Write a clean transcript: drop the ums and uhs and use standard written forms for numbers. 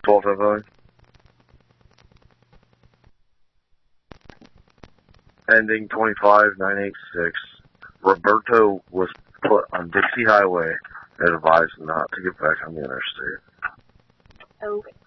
12-5. Ending 25986. Roberto was put on Dixie Highway and advised not to get back on the interstate. Okay.